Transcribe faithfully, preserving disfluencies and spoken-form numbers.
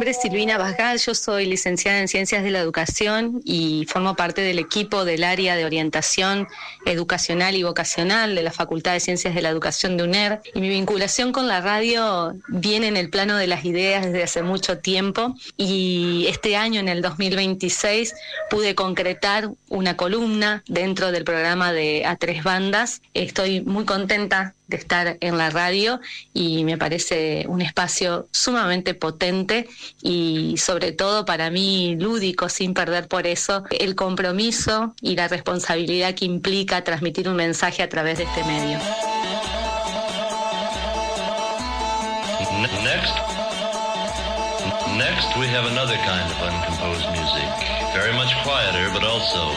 nombre es Silvina Basgal, yo soy licenciada en Ciencias de la Educación y formo parte del equipo del área de orientación educacional y vocacional de la Facultad de Ciencias de la Educación de UNER. Y mi vinculación con la radio viene en el plano de las ideas desde hace mucho tiempo, y este año, en el dos mil veintiséis, pude concretar una columna dentro del programa de A Tres Bandas. Estoy muy contenta de estar en la radio y me parece un espacio sumamente potente y, sobre todo, para mí lúdico, sin perder por eso el compromiso y la responsabilidad que implica transmitir un mensaje a través de este medio. Next, next we have another kind of uncomposed music, very much quieter but also